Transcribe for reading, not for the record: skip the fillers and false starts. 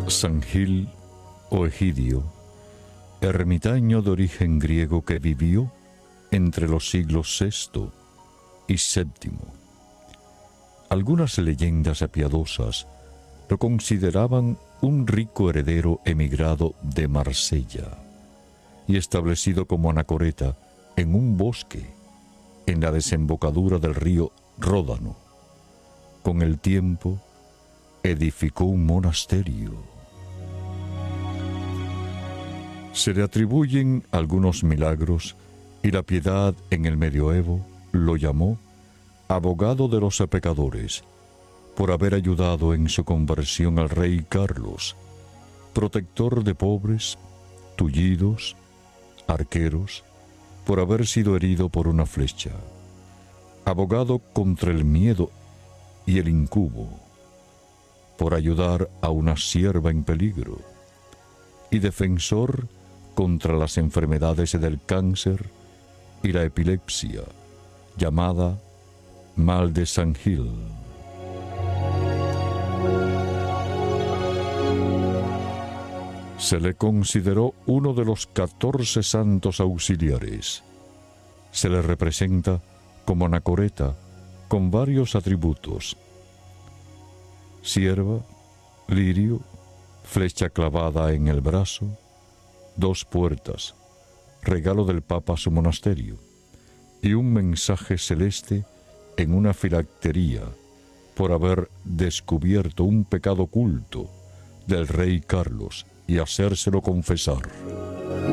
San Gil o Egidio, ermitaño de origen griego que vivió entre los siglos VI y VII. Algunas leyendas piadosas lo consideraban un rico heredero emigrado de Marsella y establecido como anacoreta en un bosque en la desembocadura del río Ródano. Con el tiempo edificó un monasterio. Se le atribuyen algunos milagros y la piedad en el medioevo lo llamó abogado de los pecadores por haber ayudado en su conversión al rey Carlos, protector de pobres, tullidos, arqueros, por haber sido herido por una flecha, abogado contra el miedo y el incubo, por ayudar a una sierva en peligro, y defensor contra las enfermedades del cáncer y la epilepsia, llamada mal de San Gil. Se le consideró uno de los 14 santos auxiliares. Se le representa como anacoreta con varios atributos: sierva, lirio, flecha clavada en el brazo, 2 puertas, regalo del Papa a su monasterio, y un mensaje celeste en una filactería por haber descubierto un pecado oculto del rey Carlos y hacérselo confesar.